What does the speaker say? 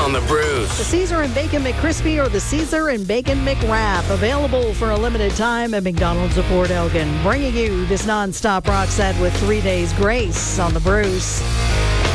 on the The Bruce. Caesar and Bacon McCrispy or the Caesar and Bacon McWrap. Available for a limited time at McDonald's of Port Elgin. Bringing you this nonstop rock set with 3 days grace on the Bruce.